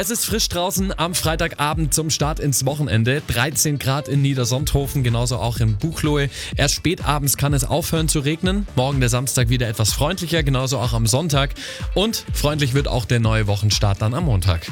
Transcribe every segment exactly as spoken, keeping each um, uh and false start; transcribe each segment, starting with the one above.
Es ist frisch draußen am Freitagabend zum Start ins Wochenende. dreizehn Grad in Niedersonthofen, genauso auch in Buchloe. Erst spät abends kann es aufhören zu regnen. Morgen der Samstag wieder etwas freundlicher, genauso auch am Sonntag. Und freundlich wird auch der neue Wochenstart dann am Montag.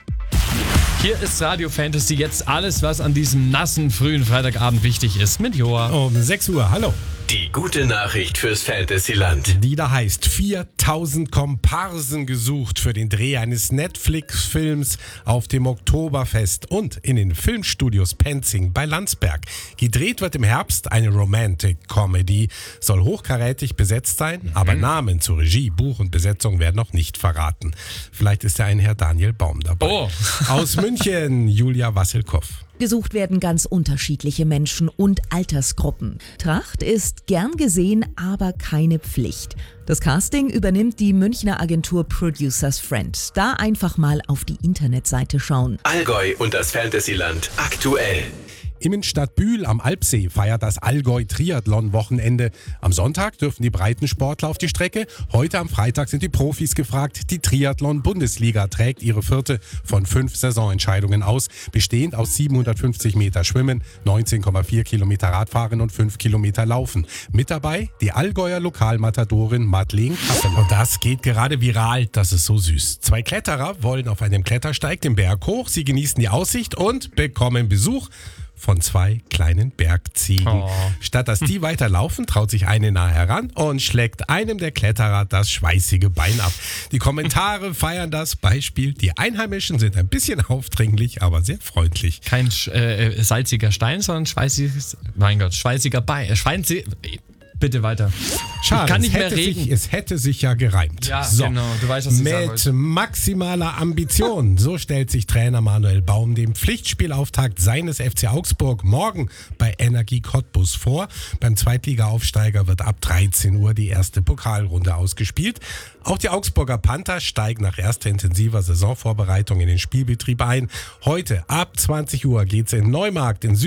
Hier ist Radio Fantasy, jetzt alles, was an diesem nassen, frühen Freitagabend wichtig ist, mit Joa. Um sechs Uhr, hallo. Die gute Nachricht fürs Fantasyland. Die da heißt, viertausend Komparsen gesucht für den Dreh eines Netflix-Films auf dem Oktoberfest und in den Filmstudios Penzing bei Landsberg. Gedreht wird im Herbst eine Romantic-Comedy, soll hochkarätig besetzt sein, mhm. aber Namen zu Regie, Buch und Besetzung werden noch nicht verraten. Vielleicht ist ja ein Herr Daniel Baum dabei. Oh. Aus München, Julia Wassilkow. Gesucht werden ganz unterschiedliche Menschen und Altersgruppen. Tracht ist gern gesehen, aber keine Pflicht. Das Casting übernimmt die Münchner Agentur Producers Friend. Da einfach mal auf die Internetseite schauen. Allgäu und das Fantasyland aktuell. Immenstadt Bühl am Alpsee feiert das Allgäu-Triathlon-Wochenende. Am Sonntag dürfen die Breitensportler auf die Strecke. Heute am Freitag sind die Profis gefragt. Die Triathlon-Bundesliga trägt ihre vierte von fünf Saisonentscheidungen aus, bestehend aus siebenhundertfünfzig Meter Schwimmen, neunzehn Komma vier Kilometer Radfahren und fünf Kilometer Laufen. Mit dabei die Allgäuer Lokalmatadorin Madeleine Kassel. Und das geht gerade viral, das ist so süß. Zwei Kletterer wollen auf einem Klettersteig den Berg hoch. Sie genießen die Aussicht und bekommen Besuch von zwei kleinen Bergziegen. Oh. Statt dass die weiterlaufen, traut sich eine nah heran und schlägt einem der Kletterer das schweißige Bein ab. Die Kommentare feiern das Beispiel. Die Einheimischen sind ein bisschen aufdringlich, aber sehr freundlich. Kein äh, salziger Stein, sondern schweißiges, mein Gott, schweißiger Bein. Äh, Schweinzi- Bitte weiter. Schade, ich kann nicht es, mehr hätte reden. sich, es hätte sich ja gereimt. Ja, so, genau. Du weißt, was ich sagen mit wollte. maximaler Ambition. So stellt sich Trainer Manuel Baum dem Pflichtspielauftakt seines F C Augsburg morgen bei Energie Cottbus vor. Beim Zweitliga-Aufsteiger wird ab dreizehn Uhr die erste Pokalrunde ausgespielt. Auch die Augsburger Panther steigen nach erster intensiver Saisonvorbereitung in den Spielbetrieb ein. Heute ab zwanzig Uhr geht's in Neumarkt in Süd